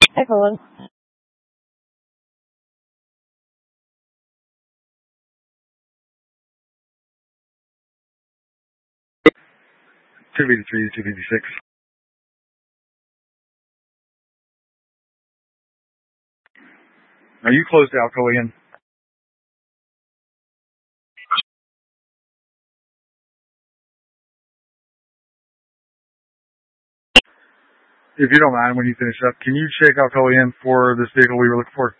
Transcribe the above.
Excellent. 253, 256. Are you closed out, Ian? If you don't mind, when you finish up, can you check Alcoa in for this vehicle we were looking for?